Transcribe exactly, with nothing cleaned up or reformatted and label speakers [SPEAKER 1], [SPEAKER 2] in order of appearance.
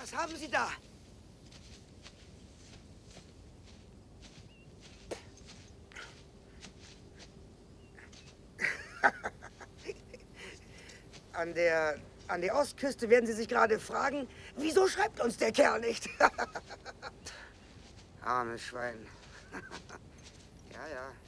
[SPEAKER 1] Was haben Sie da? An der, an der Ostküste werden Sie sich gerade fragen, wieso schreibt uns der Kerl nicht? Armes Schwein. Ja, ja.